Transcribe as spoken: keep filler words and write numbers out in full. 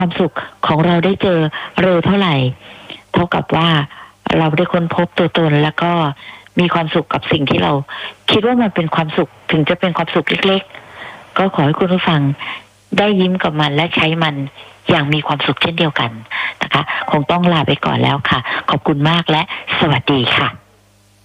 ความสุขของเราได้เจอเร็วเท่าไหร่เท่ากับว่าเราได้ค้นพบตัวตนแล้วก็มีความสุขกับสิ่งที่เราคิดว่ามันเป็นความสุขถึงจะเป็นความสุขเล็กๆก็ขอให้คุณผู้ฟังได้ยิ้มกับมันและใช้มันอย่างมีความสุขเช่นเดียวกันนะคะคงต้องลาไปก่อนแล้วค่ะขอบคุณมากและสวัสดีค่ะ